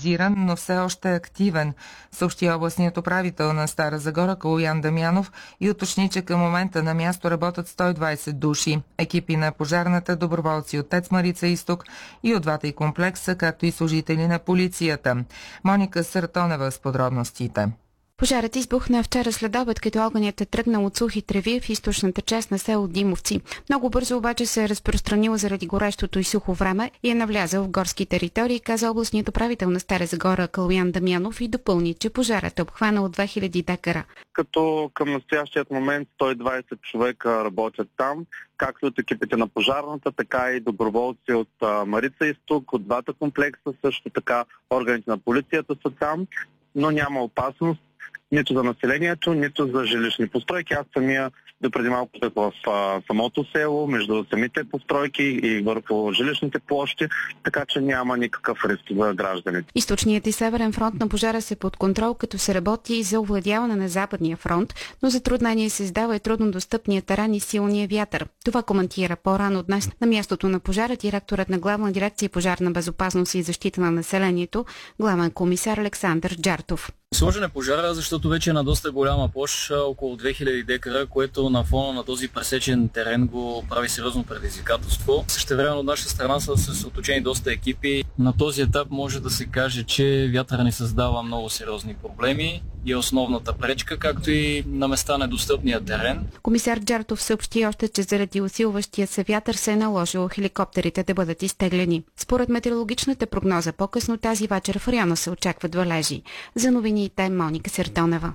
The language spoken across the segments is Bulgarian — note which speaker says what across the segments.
Speaker 1: стабилизиран, но все още активен, съобщи областният управител на Стара Загора Калоян Дамянов и уточни, че към момента на място работят 120 души. Екипи на пожарната, доброволци от ТЕЦ Марица Изток и от двата и комплекса, както и служители на полицията. Моника Съртонева с подробностите.
Speaker 2: Пожарът избухна вчера следобед, като огънят е тръгнал от сухи треви в източната част на село Димовци. Много бързо обаче се е разпространил заради горещото и сухо време и е навлязъл в горски територии, каза областният управител на Стара Загора Калоян Дамянов и допълни, че пожарът е обхванал 2000 декара.
Speaker 3: Като към настоящият момент 120 човека работят там, както от екипите на пожарната, така и доброволци от Марица Изток, от двата комплекса, също така органите на полицията са там, но няма опасност нито за населението, нито за жилищни постройки. Аз самия допреди малко в самото село, между самите постройки и върху жилищните площи, така че няма никакъв риск за гражданите.
Speaker 2: Източният и северен фронт на пожара се под контрол, като се работи за овладяване на западния фронт, но затруднение се издава и труднодостъпния терен и силния вятър. Това коментира по-рано днес на мястото на пожара директорът на Главна дирекция пожарна безопасност и защита на населението, главен комисар Александър Джартов.
Speaker 4: Сложен е пожара, защото вече е на доста голяма площ, около 2000 декара, което на фона на този пресечен терен го прави сериозно предизвикателство. Същевременно от наша страна са съсредоточени доста екипи. На този етап може да се каже, че вятъра ни създава много сериозни проблеми и основната пречка, както и на места недостъпния терен.
Speaker 2: Комисар Джартов съобщи още, че заради усилващия се вятър се е наложило хеликоптерите да бъдат изтеглени. Според метеорологичната прогноза, по-късно тази вечер в района се очакват валежи. За новините Моника Съртонева.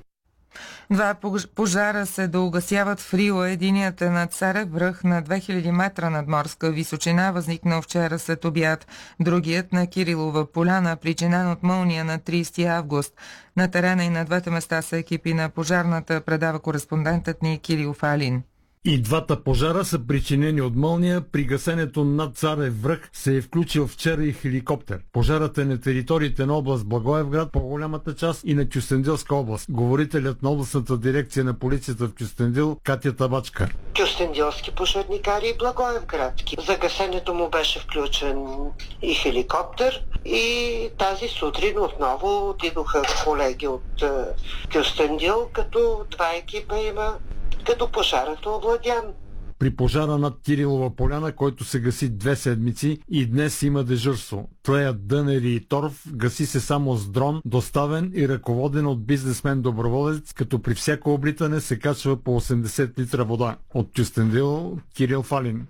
Speaker 1: Два пожара се доугасяват в Рила. Единият е на Царев връх на 2000 метра над морска височина, възникнал вчера след обяд. Другият на Кирилова поляна, причинен от мълния на 30 август. На терена и на двете места са екипи на пожарната, предава кореспондентът ни Кирил Фалин.
Speaker 5: И двата пожара са причинени от мълния. При гасенето над Царев връх се е включил вчера и хеликоптер. Пожарът е на териториите на област Благоевград, по-голямата част, и на Кюстендилска област. Говорителят на областната дирекция на полицията в Кюстендил Катя Табачка.
Speaker 6: Кюстендилски пожарникари и Благоевградски. За гасенето му беше включен и хеликоптер и тази сутрин отново отидоха колеги от Кюстендил, като два екипа има, като пожарът е овладян.
Speaker 5: При пожара над Кирилова поляна, който се гаси 2 седмици, и днес има дежурство. Тлеят дънери и торф, гаси се само с дрон, доставен и ръководен от бизнесмен-доброволец, като при всяко облитане се качва по 80 литра вода. От Кюстендил, Кирил Фалин.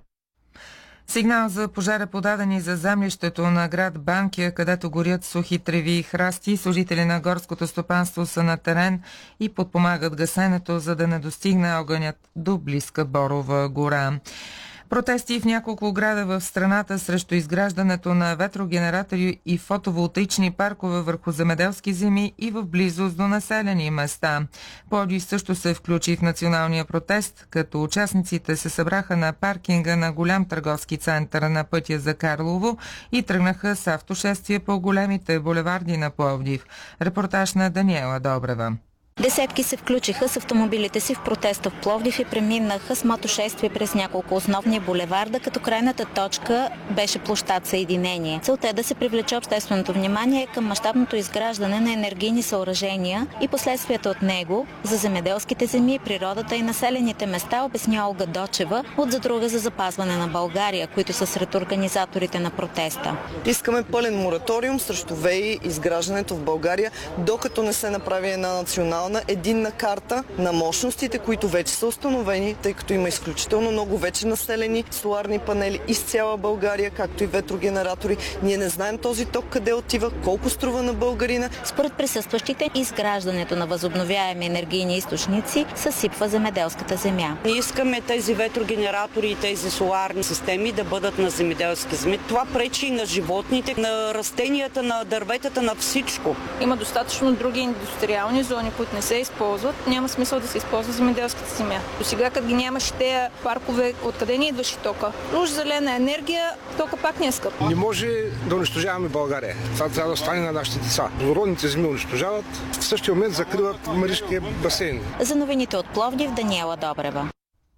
Speaker 1: Сигнал за пожара подадени за землището на град Банкя, където горят сухи треви и храсти. Служители на горското стопанство са на терен и подпомагат гасенето, за да не достигне огънят до близка Борова гора. Протести в няколко града в страната срещу изграждането на ветрогенератори и фотоволтаични паркове върху земеделски земи и в близост до населени места. Пловдив също се включи в националния протест, като участниците се събраха на паркинга на голям търговски център на пътя за Карлово и тръгнаха с автошествие по големите булеварди на Пловдив. Репортаж на Даниела Добрева.
Speaker 7: Десетки се включиха с автомобилите си в протеста в Пловдив и преминаха с мотошествие през няколко основни булеварда, като крайната точка беше площад Съединение. Целта е да се привлече общественото внимание към мащабното изграждане на енергийни съоръжения и последствията от него за земеделските земи, природата и населените места, обясня Олга Дочева от Задруга за запазване на България, които са сред организаторите на протеста.
Speaker 8: Искаме пълен мораториум срещу ВЕИ изграждането в България, докато не се направи една национална единна карта на мощностите, които вече са установени, тъй като има изключително много вече населени соларни панели из цяла България, както и ветрогенератори. Ние не знаем този ток къде отива, колко струва на българина.
Speaker 7: Според присъстващите, изграждането на възобновяеми енергийни източници съсипва земеделската земя.
Speaker 9: Ние искаме тези ветрогенератори и тези соларни системи да бъдат на земеделски земи. Това пречи на животните, на растенията, на дърветата, на всичко.
Speaker 10: Има достатъчно други индустриални зони, които не се използват, няма смисъл да се използва земеделската земя. До сега, като ги нямаше тези паркове, откъде ни идваше тока? Уж зелена енергия, тока пак не е скъп.
Speaker 11: Не може да унищожаваме България. Това трябва да стане на нашите деца. Водородните земи унищожават, в същия момент закриват Маришкия басейн.
Speaker 7: За новините от Пловдив, Даниела Добрева.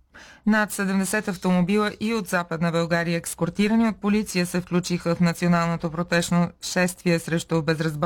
Speaker 1: Над 70 автомобила и от Западна България, ескортирани от полиция, се включиха в националното протестно шествие срещу безразборното